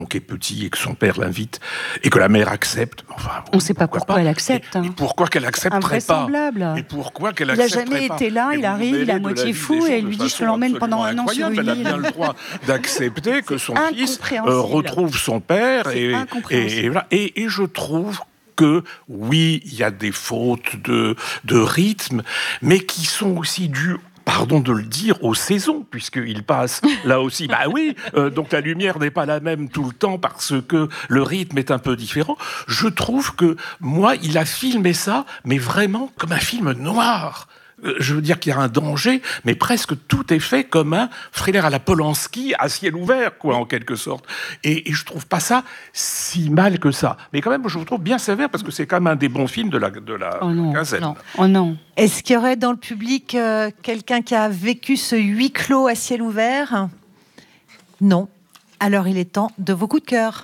qui est petit et que son père l'invite et que la mère accepte. Enfin, on ne sait pas pourquoi elle accepte. Et pourquoi qu'elle accepterait pas. Invraisemblable. Et pourquoi qu'elle accepterait pas. Il n'a jamais été là, il arrive, il est à moitié fou et elle lui dit je te l'emmène pendant un an sur une île. Elle a bien le droit d'accepter que son fils retrouve son père et je trouve que oui, il y a des fautes de rythme, mais qui sont aussi dues, pardon de le dire, aux saisons, puisqu'il passe là aussi. Bah oui, donc la lumière n'est pas la même tout le temps parce que le rythme est un peu différent. Je trouve que, moi, il a filmé ça, mais vraiment comme un film noir. Je veux dire qu'il y a un danger, mais presque tout est fait comme un thriller à la Polanski, à ciel ouvert, quoi, en quelque sorte. Et je trouve pas ça si mal que ça. Mais quand même, je vous trouve bien sévère, parce que c'est quand même un des bons films de la quinzaine. Non. Oh non. Est-ce qu'il y aurait dans le public quelqu'un qui a vécu ce huis clos à ciel ouvert ? Non. Alors il est temps de vos coups de cœur.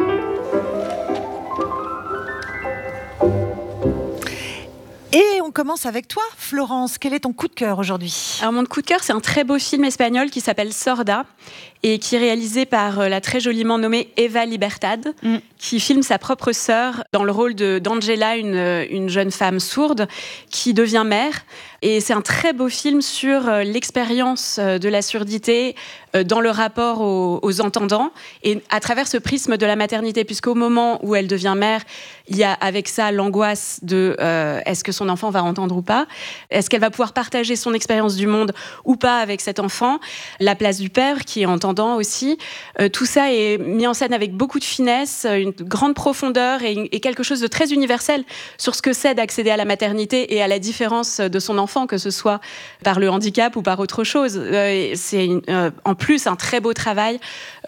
Et on commence avec toi, Florence. Quel est ton coup de cœur aujourd'hui ? Alors mon coup de cœur, c'est un très beau film espagnol qui s'appelle Sorda et qui est réalisé par la très joliment nommée Eva Libertad, qui filme sa propre sœur dans le rôle d'Angela, une jeune femme sourde qui devient mère. Et c'est un très beau film sur l'expérience de la surdité dans le rapport aux entendants et à travers ce prisme de la maternité, puisqu'au moment où elle devient mère, il y a avec ça l'angoisse de est-ce que son enfant va entendre ou pas ? Est-ce qu'elle va pouvoir partager son expérience du monde ou pas avec cet enfant ? La place du père qui est entendant aussi. Tout ça est mis en scène avec beaucoup de finesse, une grande profondeur et quelque chose de très universel sur ce que c'est d'accéder à la maternité et à la différence de son enfant, que ce soit par le handicap ou par autre chose. C'est en plus un très beau travail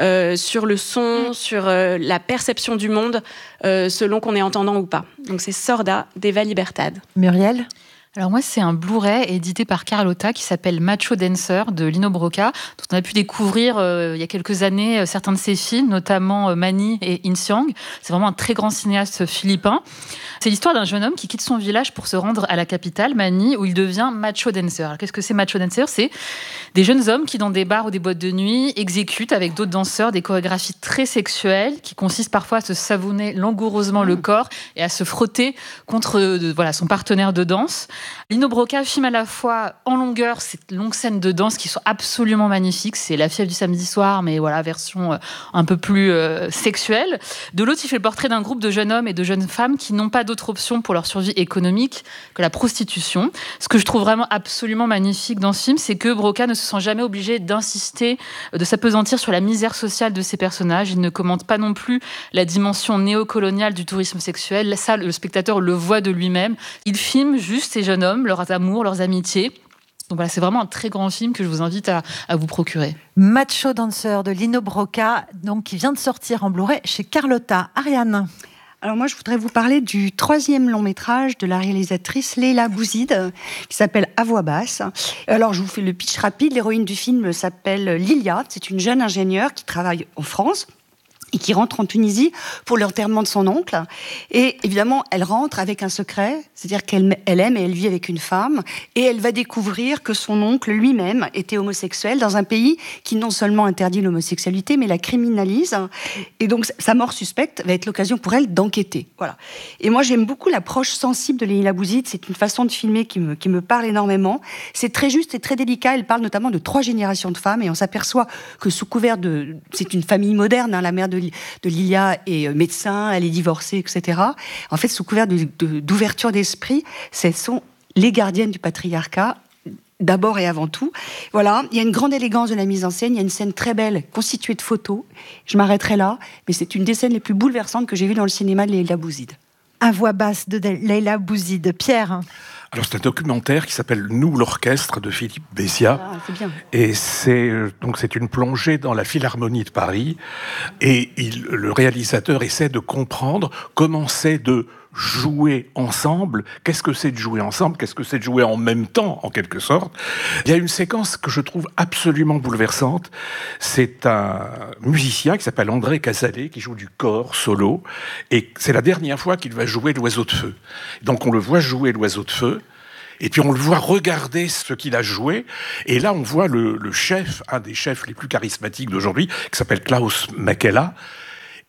sur le son, sur la perception du monde, selon qu'on est entendant ou pas. Donc c'est Sorda d'Eva Libertad. Muriel ? Alors moi, c'est un Blu-ray édité par Carlotta qui s'appelle Macho Dancer de Lino Brocca, dont on a pu découvrir il y a quelques années certains de ses films, notamment Mani et Insiang. C'est vraiment un très grand cinéaste philippin. C'est l'histoire d'un jeune homme qui quitte son village pour se rendre à la capitale, Mani, où il devient macho dancer. Alors, qu'est-ce que c'est macho dancer ? C'est des jeunes hommes qui, dans des bars ou des boîtes de nuit, exécutent avec d'autres danseurs des chorégraphies très sexuelles qui consistent parfois à se savonner langoureusement le corps et à se frotter contre son partenaire de danse. Lino Brocca filme à la fois en longueur ces longues scènes de danse qui sont absolument magnifiques. C'est La fièvre du samedi soir, mais voilà, version un peu plus sexuelle. De l'autre, il fait le portrait d'un groupe de jeunes hommes et de jeunes femmes qui n'ont pas d'autre option pour leur survie économique que la prostitution. Ce que je trouve vraiment absolument magnifique dans ce film, c'est que Brocca ne se sent jamais obligé d'insister, de s'appesantir sur la misère sociale de ses personnages. Il ne commente pas non plus la dimension néocoloniale du tourisme sexuel. Ça, le spectateur le voit de lui-même. Il filme juste ces jeunes hommes, leurs amours, leurs amitiés. Donc voilà, c'est vraiment un très grand film que je vous invite à vous procurer. Macho Dancer de Lino Brocca, donc, qui vient de sortir en Blu-ray chez Carlotta. Ariane ? Alors moi, je voudrais vous parler du 3e long métrage de la réalisatrice Leila Bouzid, qui s'appelle À voix basse. Alors, je vous fais le pitch rapide. L'héroïne du film s'appelle Lilia. C'est une jeune ingénieure qui travaille en France et qui rentre en Tunisie pour l'enterrement de son oncle. Et évidemment, elle rentre avec un secret, c'est-à-dire qu'elle aime et elle vit avec une femme, et elle va découvrir que son oncle lui-même était homosexuel dans un pays qui non seulement interdit l'homosexualité, mais la criminalise. Et donc, sa mort suspecte va être l'occasion pour elle d'enquêter. Voilà. Et moi, j'aime beaucoup l'approche sensible de Leila Bouzid. C'est une façon de filmer qui me parle énormément. C'est très juste et très délicat. Elle parle notamment de 3 générations de femmes, et on s'aperçoit que sous couvert de... C'est une famille moderne, hein, la mère de Lilia est médecin, elle est divorcée, etc. En fait, sous couvert d'ouverture d'esprit, ce sont les gardiennes du patriarcat, d'abord et avant tout. Voilà, il y a une grande élégance de la mise en scène, il y a une scène très belle, constituée de photos. Je m'arrêterai là, mais c'est une des scènes les plus bouleversantes que j'ai vues dans le cinéma de Leila Bouzid. À voix basse de Leila Bouzid. Pierre ? Alors, c'est un documentaire qui s'appelle Nous, l'orchestre, de Philippe Bessia. Ah, c'est bien. Et c'est une plongée dans la Philharmonie de Paris. Et le réalisateur essaie de comprendre comment c'est de jouer ensemble. Qu'est-ce que c'est de jouer ensemble ? Qu'est-ce que c'est de jouer en même temps, en quelque sorte ? Il y a une séquence que je trouve absolument bouleversante. C'est un musicien qui s'appelle André Casalet, qui joue du cor solo. Et c'est la dernière fois qu'il va jouer l'Oiseau de feu. Donc on le voit jouer l'Oiseau de feu. Et puis on le voit regarder ce qu'il a joué. Et là, on voit le chef, un des chefs les plus charismatiques d'aujourd'hui, qui s'appelle Klaus Makela,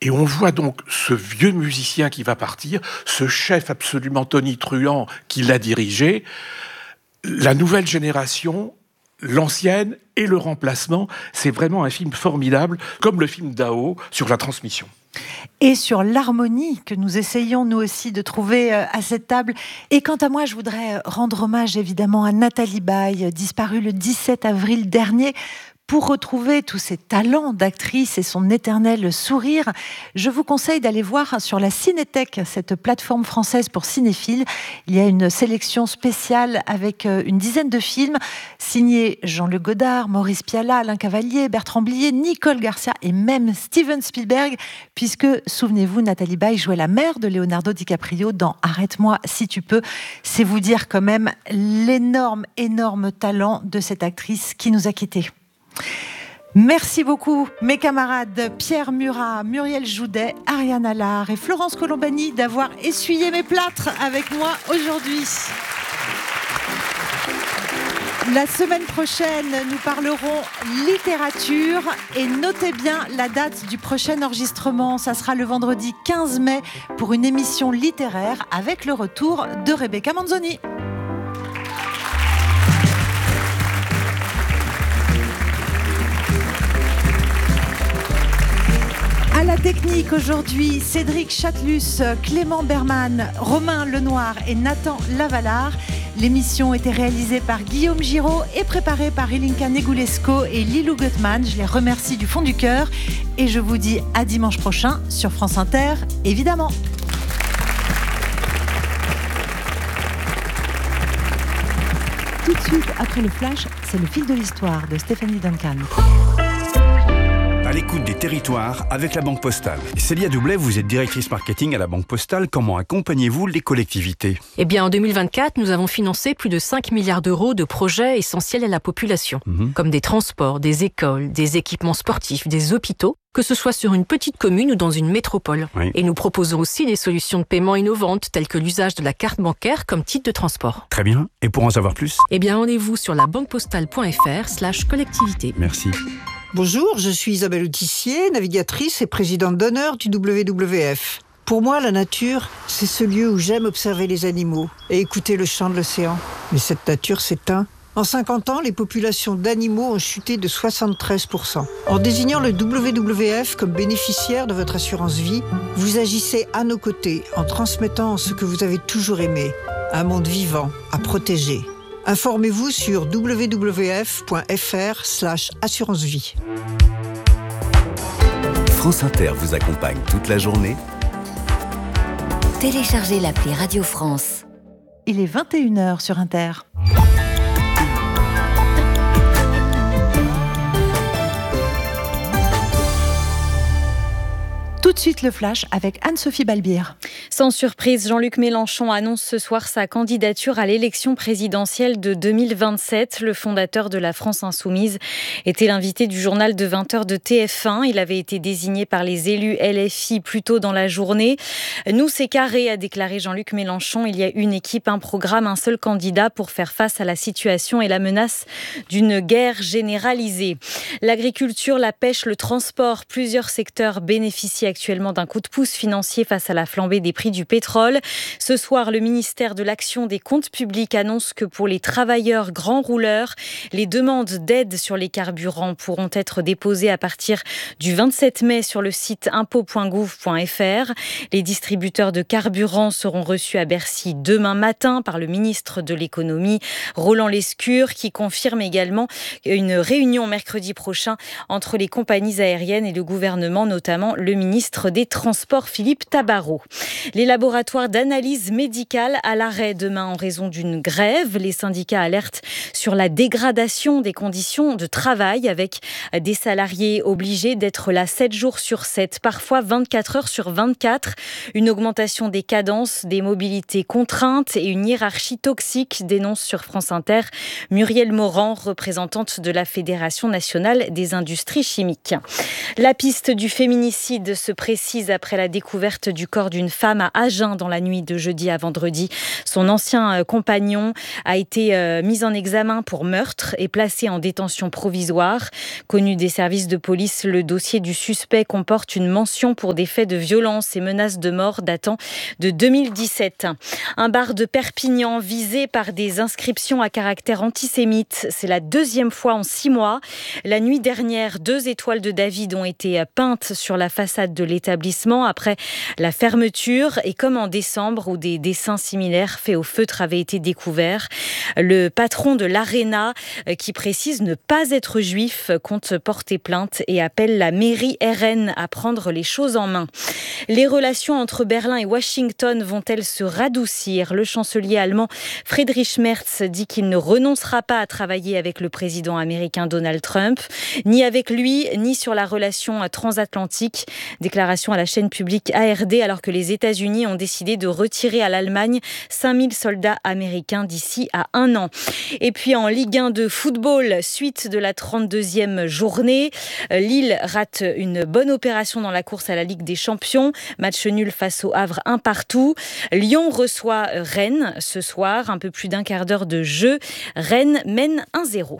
Et on voit donc ce vieux musicien qui va partir, ce chef absolument tonitruant qui l'a dirigé, la nouvelle génération, l'ancienne et le remplacement. C'est vraiment un film formidable, comme le film Dao sur la transmission. Et sur l'harmonie que nous essayons nous aussi de trouver à cette table. Et quant à moi, je voudrais rendre hommage évidemment à Nathalie Baye, disparue le 17 avril dernier. Pour retrouver tous ses talents d'actrice et son éternel sourire, je vous conseille d'aller voir sur la Cinétech, cette plateforme française pour cinéphiles. Il y a une sélection spéciale avec une dizaine de films signés Jean-Luc Godard, Maurice Pialat, Alain Cavalier, Bertrand Blier, Nicole Garcia et même Steven Spielberg, puisque, souvenez-vous, Nathalie Baye jouait la mère de Leonardo DiCaprio dans Arrête-moi si tu peux. C'est vous dire quand même l'énorme talent de cette actrice qui nous a quittés. Merci beaucoup mes camarades Pierre Murat, Muriel Joudet, Ariane Allard et Florence Colombani d'avoir essuyé mes plâtres avec moi aujourd'hui. La semaine prochaine, nous parlerons littérature et notez bien la date du prochain enregistrement. Ça sera le vendredi 15 mai pour une émission littéraire avec le retour de Rebecca Manzoni. À la technique aujourd'hui, Cédric Chatelus, Clément Berman, Romain Lenoir et Nathan Lavalard. L'émission était réalisée par Guillaume Giraud et préparée par Ilinka Negulesco et Lilou Gutmann. Je les remercie du fond du cœur et je vous dis à dimanche prochain sur France Inter, évidemment. Tout de suite après le flash, c'est le fil de l'histoire de Stéphanie Duncan. À l'écoute des territoires avec la Banque Postale. Célia Doublet, vous êtes directrice marketing à la Banque Postale. Comment accompagnez-vous les collectivités ? Eh bien, en 2024, nous avons financé plus de 5 milliards d'euros de projets essentiels à la population, comme des transports, des écoles, des équipements sportifs, des hôpitaux, que ce soit sur une petite commune ou dans une métropole. Oui. Et nous proposons aussi des solutions de paiement innovantes, telles que l'usage de la carte bancaire comme titre de transport. Très bien. Et pour en savoir plus ? Eh bien, rendez-vous sur labanquepostale.fr/collectivité. Merci. Bonjour, je suis Isabelle Autissier, navigatrice et présidente d'honneur du WWF. Pour moi, la nature, c'est ce lieu où j'aime observer les animaux et écouter le chant de l'océan. Mais cette nature s'éteint. En 50 ans, les populations d'animaux ont chuté de 73%. En désignant le WWF comme bénéficiaire de votre assurance vie, vous agissez à nos côtés en transmettant ce que vous avez toujours aimé, un monde vivant à protéger. Informez-vous sur www.fr/assurance-vie. France Inter vous accompagne toute la journée. Téléchargez l'appli Radio France. Il est 21h sur Inter. Tout de suite le flash avec Anne-Sophie Balbir. Sans surprise, Jean-Luc Mélenchon annonce ce soir sa candidature à l'élection présidentielle de 2027. Le fondateur de la France Insoumise était l'invité du journal de 20h de TF1. Il avait été désigné par les élus LFI plus tôt dans la journée. Nous, c'est carré, a déclaré Jean-Luc Mélenchon. Il y a une équipe, un programme, un seul candidat pour faire face à la situation et la menace d'une guerre généralisée. L'agriculture, la pêche, le transport, plusieurs secteurs bénéficient actuellement d'un coup de pouce financier face à la flambée des prix du pétrole. Ce soir, le ministère de l'Action des Comptes Publics annonce que pour les travailleurs grands rouleurs, les demandes d'aide sur les carburants pourront être déposées à partir du 27 mai sur le site impôt.gouv.fr. Les distributeurs de carburants seront reçus à Bercy demain matin par le ministre de l'Économie, Roland Lescure, qui confirme également une réunion mercredi prochain entre les compagnies aériennes et le gouvernement, notamment le ministre des Transports Philippe Tabarot. Les laboratoires d'analyse médicale à l'arrêt demain en raison d'une grève. Les syndicats alertent sur la dégradation des conditions de travail avec des salariés obligés d'être là 7 jours sur 7, parfois 24 heures sur 24. Une augmentation des cadences, des mobilités contraintes et une hiérarchie toxique, dénonce sur France Inter Muriel Morand, représentante de la Fédération nationale des industries chimiques. La piste du féminicide se précises après la découverte du corps d'une femme à Agen dans la nuit de jeudi à vendredi. Son ancien compagnon a été mis en examen pour meurtre et placé en détention provisoire. Connu des services de police, le dossier du suspect comporte une mention pour des faits de violence et menaces de mort datant de 2017. Un bar de Perpignan visé par des inscriptions à caractère antisémite. C'est la deuxième fois en 6 mois. La nuit dernière, 2 étoiles de David ont été peintes sur la façade de l'établissement après la fermeture et comme en décembre où des dessins similaires faits au feutre avaient été découverts. Le patron de l'Arena, qui précise ne pas être juif, compte porter plainte et appelle la mairie RN à prendre les choses en main. Les relations entre Berlin et Washington vont-elles se radoucir ? Le chancelier allemand Friedrich Merz dit qu'il ne renoncera pas à travailler avec le président américain Donald Trump, ni avec lui, ni sur la relation transatlantique. Déclaration à la chaîne publique ARD alors que les États-Unis ont décidé de retirer à l'Allemagne 5000 soldats américains d'ici à 1 an. Et puis en Ligue 1 de football, suite de la 32e journée, Lille rate une bonne opération dans la course à la Ligue des Champions. Match nul face au Havre 1-1. Lyon reçoit Rennes ce soir, un peu plus d'1 quart d'heure de jeu. Rennes mène 1-0.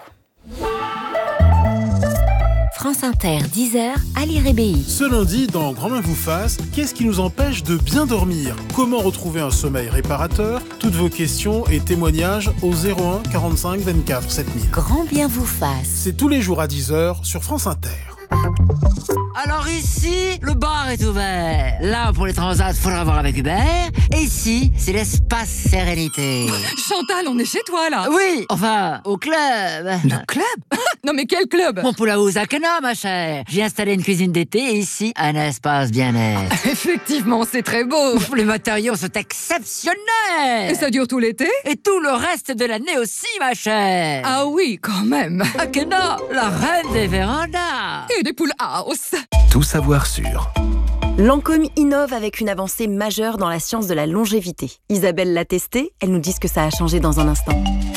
France Inter, 10h, Ali Rébéi. Ce lundi, dans Grand Main vous fasse, qu'est-ce qui nous empêche de bien dormir ? Comment retrouver un sommeil réparateur ? Toutes vos questions et témoignages au 01 45 24 7000. Grand bien vous fasse. C'est tous les jours à 10h sur France Inter. Alors ici, le bar est ouvert. Là, pour les transats, faudra voir avec Hubert. Et ici, c'est l'espace sérénité. Chantal, on est chez toi, là. Oui, enfin, au club. Le club ? Non mais quel club ? Mon Poulaouz à Cana, ma chère. J'ai installé une cuisine d'été et ici, un espace bien-être. Effectivement, c'est très beau. Les matériaux sont exceptionnels. Et ça dure tout l'été ? Et tout le reste de l'année aussi, ma chère. Ah oui, quand même. Akena, la reine des vérandas. Et des poules house. Tout savoir sur. Lancôme innove avec une avancée majeure dans la science de la longévité. Isabelle l'a testé, elle nous dit ce que ça a changé dans un instant.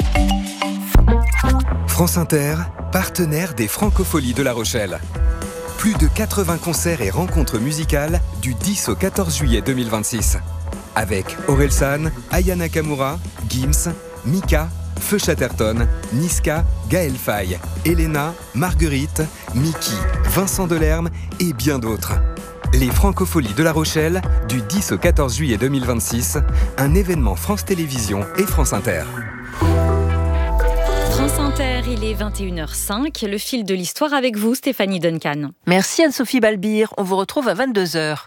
France Inter, partenaire des Francopholies de La Rochelle. Plus de 80 concerts et rencontres musicales du 10 au 14 juillet 2026. Avec Orelsan, Aya Nakamura, Gims, Mika, Feu Chatterton, Niska, Gaël Faye, Elena, Marguerite, Mickey, Vincent Delerme et bien d'autres. Les Francopholies de La Rochelle, du 10 au 14 juillet 2026, un événement France Télévisions et France Inter. France Inter, il est 21h05, le fil de l'histoire avec vous, Stéphanie Duncan. Merci Anne-Sophie Balbir, on vous retrouve à 22h.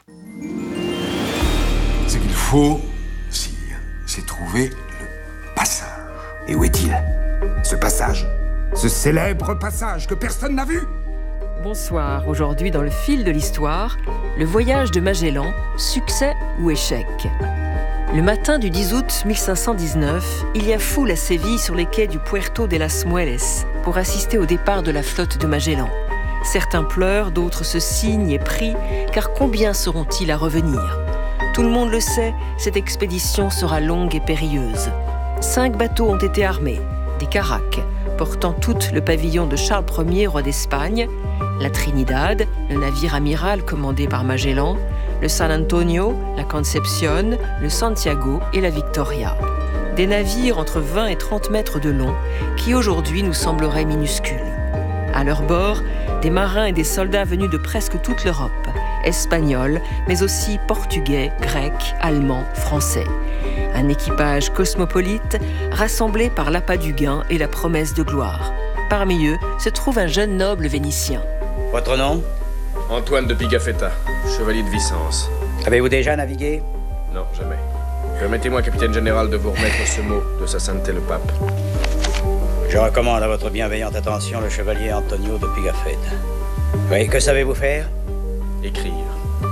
Ce qu'il faut aussi, c'est trouver le passage. Et où est-il ? Ce passage ? Ce célèbre passage que personne n'a vu ? Bonsoir, aujourd'hui dans le fil de l'histoire, le voyage de Magellan, succès ou échec ? Le matin du 10 août 1519, il y a foule à Séville sur les quais du Puerto de las Mueles pour assister au départ de la flotte de Magellan. Certains pleurent, d'autres se signent et prient, car combien seront-ils à revenir ? Tout le monde le sait, cette expédition sera longue et périlleuse. 5 bateaux ont été armés, des caracs, portant toutes le pavillon de Charles Ier, roi d'Espagne, la Trinidad, le navire amiral commandé par Magellan, le San Antonio, la Concepción, le Santiago et la Victoria. Des navires entre 20 et 30 mètres de long qui aujourd'hui nous sembleraient minuscules. À leur bord, des marins et des soldats venus de presque toute l'Europe, espagnols, mais aussi portugais, grecs, allemands, français. Un équipage cosmopolite rassemblé par l'appât du gain et la promesse de gloire. Parmi eux se trouve un jeune noble vénitien. Votre nom ? Antoine de Pigafetta, chevalier de Vicence. Avez-vous déjà navigué ? Non, jamais. Permettez-moi, capitaine général, de vous remettre ce mot de sa sainteté le pape. Je recommande à votre bienveillante attention le chevalier Antonio de Pigafetta. Oui, que savez-vous faire ? Écrire. Enrique !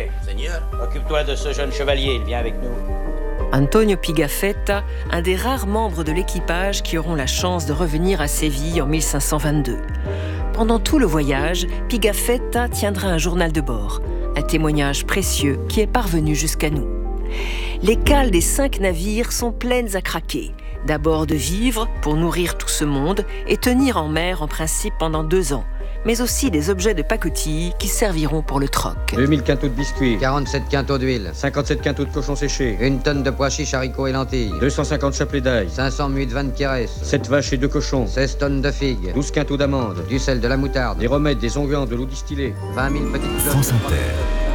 Seigneur ? Occupe-toi de ce jeune chevalier, il vient avec nous. Antonio Pigafetta, un des rares membres de l'équipage qui auront la chance de revenir à Séville en 1522. Pendant tout le voyage, Pigafetta tiendra un journal de bord, un témoignage précieux qui est parvenu jusqu'à nous. Les cales des 5 navires sont pleines à craquer. D'abord de vivres pour nourrir tout ce monde et tenir en mer en principe pendant 2 ans. mais aussi des objets de pacotille qui serviront pour le troc. 2000 quintaux de biscuits, 47 quintaux d'huile, 57 quintaux de cochons séchés, 1 tonne de pois chiches, haricots et lentilles, 250 chapelets d'ail, 500 muids de vanne Pierès, 7 vaches et 2 cochons, 16 tonnes de figues, 12 quintaux d'amandes, du sel, de la moutarde, des remèdes, des onguents, de l'eau distillée, 20 000 petites cloches. France Inter.